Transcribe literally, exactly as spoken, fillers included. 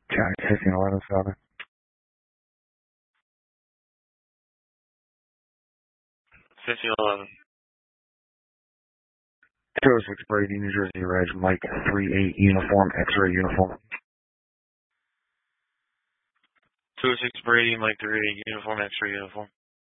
Jack fifteen eleven seven. fifteen eleven. two oh six Brady, New Jersey Reg, Mike three eight uniform, X-ray uniform. two oh six Brady, Mike three eight uniform, X-ray uniform.